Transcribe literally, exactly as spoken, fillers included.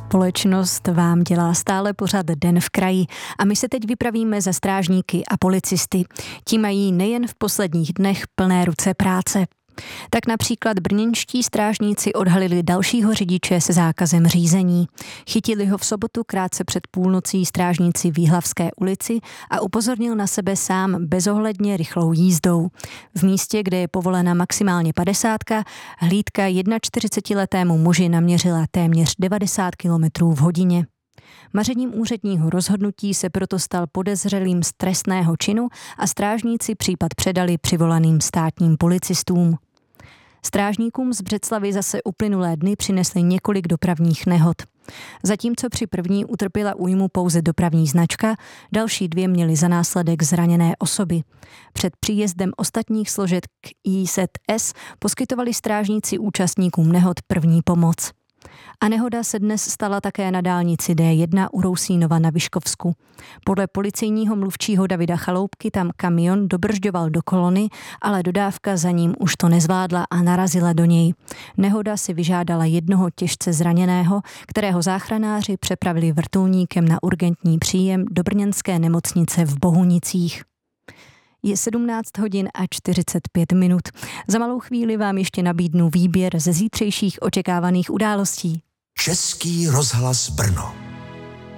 Společnost vám dělá stále pořad Den v kraji a my se teď vypravíme za strážníky a policisty. Ti mají nejen v posledních dnech plné ruce práce. Tak například brněnští strážníci odhalili dalšího řidiče se zákazem řízení. Chytili ho v sobotu krátce před půlnocí strážníci v Jihlavské ulici a upozornil na sebe sám bezohledně rychlou jízdou. V místě, kde je povolena maximálně padesátka, hlídka čtyřicetiletého muži naměřila téměř devadesát kilometrů v hodině. Mařením úředního rozhodnutí se proto stal podezřelým z trestného činu a strážníci případ předali přivolaným státním policistům. Strážníkům z Břeclavi zase uplynulé dny přinesly několik dopravních nehod. Zatímco při první utrpěla újmu pouze dopravní značka, další dvě měly za následek zraněné osoby. Před příjezdem ostatních složek I Z S poskytovali strážníci účastníkům nehod první pomoc. A nehoda se dnes stala také na dálnici D jedna u Rousínova na Vyškovsku. Podle policejního mluvčího Davida Chaloupky tam kamion dobržďoval do kolony, ale dodávka za ním už to nezvládla a narazila do něj. Nehoda si vyžádala jednoho těžce zraněného, kterého záchranáři přepravili vrtulníkem na urgentní příjem do brněnské nemocnice v Bohunicích. Je sedmnáct hodin a čtyřicet pět minut. Za malou chvíli vám ještě nabídnu výběr ze zítřejších očekávaných událostí. Český rozhlas Brno.